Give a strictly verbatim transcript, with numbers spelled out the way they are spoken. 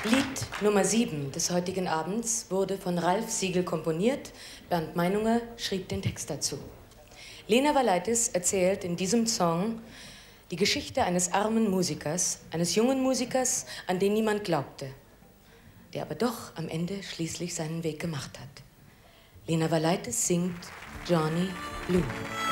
Lied Nummer sieben des heutigen Abends wurde von Ralf Siegel komponiert. Bernd Meinunger schrieb den Text dazu. Lena Valaitis erzählt in diesem Song die Geschichte eines armen Musikers, eines jungen Musikers, an den niemand glaubte, der aber doch am Ende schließlich seinen Weg gemacht hat. Lena Valaitis singt Johnny Blue.